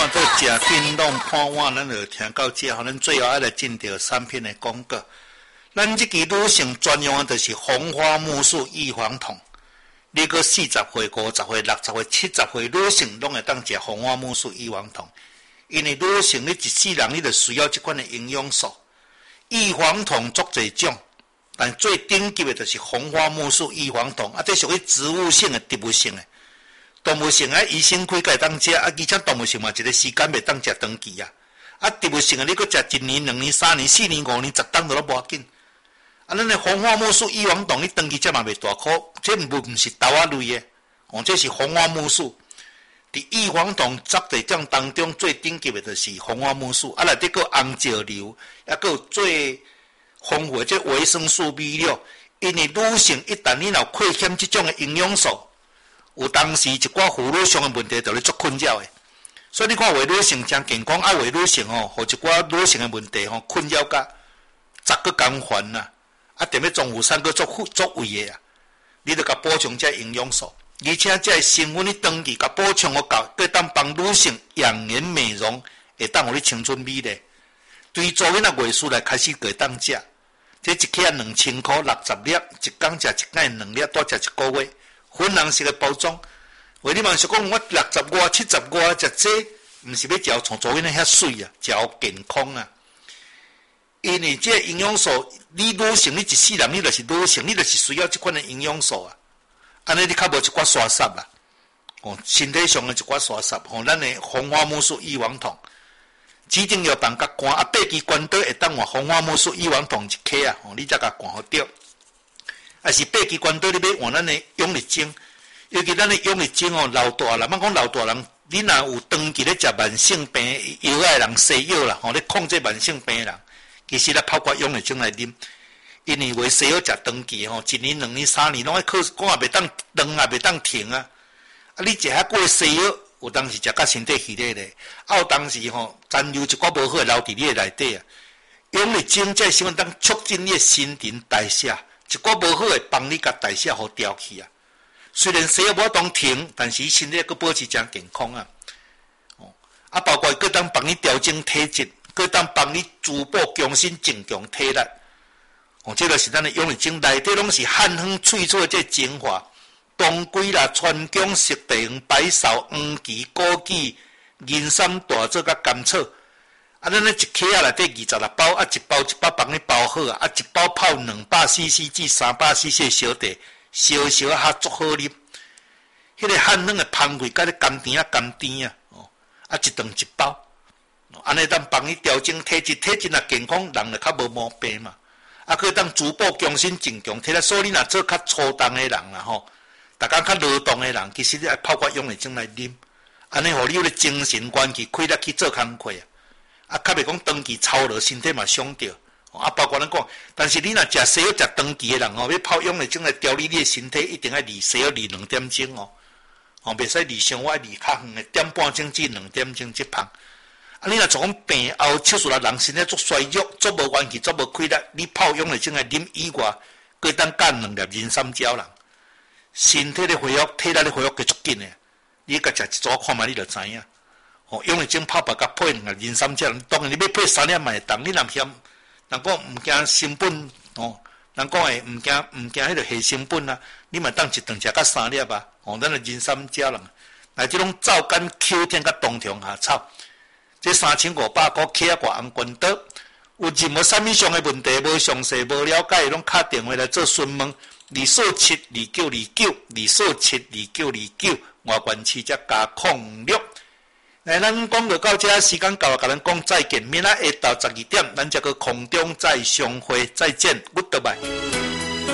看到食叮当破碗，咱就听到这，咱最后要来进到产品的广告。咱这支女性专用的就是红花木素异黄酮。你个40岁、50岁、60岁、70岁女性拢会当食红花木素异黄酮，因为女性你一世人你就需要这款的营养素。异黄酮足侪种，但最顶级的就是红花木素异黄酮，这属于植物性的、植物性的。动物性的医生开会当食，而且动物性嘛，一个时间袂当食长期啊。植物性的你搁食1年、2年、3年、4年、5年、10档都无要紧。咱的红花木素异黄酮，你长期食嘛袂大苦，这不是豆仔类的，这是红花木素。伫异黄酮杂地种当中最顶级的就是红花木素，内底佫红石榴，还佫有最丰富的这维生素 B6。因为女性一旦你若缺欠这种的营养素，有当时一寡妇女上的问题就咧足困扰的。所以你看，为女性真健康，为女性互一寡女性的问题困扰甲杂个共烦呐。踮咧总有3个足位的啊，你着甲补充这营养素，而且这成分你长期甲补充够，可当帮女性养颜美容，会当互你青春美丽。对做囡仔月事来开始会当食，这一克2000块60粒，一天食一天2粒，多食1个月。粉红色的包装，为你嘛是讲我60外、70外食这，毋是要嚼像做囡仔遐水啊，嚼健康啊。因为这营养素，你女性，你一世人你就是女性，你就是需要这款的营养素啊。安尼你较无一寡沙湿啦，身体上的一寡沙湿，咱的红花木素异黄酮，指定药房甲灌8支关刀会当换红花木素异黄酮1克啊，你才甲灌好对。还是8支关刀你要换咱的养力精，尤其咱的养力精老大人，莫讲老大人，你若有长期咧食慢性病药的人，西药啦，咧控制慢性病的人。其实咧泡过养力精来啉，因为为西药食长期1年、2年、3年，拢爱靠讲也袂当断也袂当停啊。你食遐过西药，有当时食甲身体虚咧咧，有当时残留一寡无好留伫你的内底啊。养力精这是当促进你的新陈代谢，一寡无好的帮你甲代谢好调去啊。虽然西药无当停，但是身体佫保持真健康啊。包括佫当帮你调整体质。佮当帮你逐步强身增强体力，这个是咱的养力精内底拢是汉方萃取的这精华，当归啦、川芎、熟地黄、白芍、黄芪、枸杞、银参、大枣甲甘草，咱咧1克内底26包，一包一包帮你包好啊，一包泡200cc 至300cc 的烧茶，烧烧啊足好啉。迄个汉方的芳味，甲咧甘甜啊，一顿1包。安尼当帮你调整体质，体质若健康，人就较无毛病嘛。可以当逐步强身增强体力。所以你若做较粗重的人啦逐工较劳动的人，其实你爱泡过养力精来啉，安尼互你有咧精神元气、气力去做工课啊。较袂讲长期操劳，身体嘛伤着。包括咱讲，但是你若食西药食长期的人要泡养力精来调理你的身体，一定要离西药离2点钟袂使离伤晚，离较远的1.5钟至2点钟这旁。你若从病后手术了，人身体足衰弱，足无元气，足无气力，你泡养力精来啉以外，佮当干2粒人参胶人，身体的恢复、体力的恢复佮足紧的。你甲食一组看觅，你就知影。养力精泡白甲配2粒人参胶人，当然你要配3粒嘛会当。你若嫌，人讲毋惊成本人讲诶毋惊迄个下成本啊，你嘛当一顿食甲3粒啊。咱的人参胶人，来即种皂苷、Q 天甲冬虫夏草。这3500块起啊，挂红关刀，有任何啥物上的问题，无详细、无了解，拢打电话来做询问，2472929，2472929，外关市则加06。来，咱讲到到这时间到了，甲咱讲再见，明仔下昼12点，咱则个空中再相会，再见，Goodbye。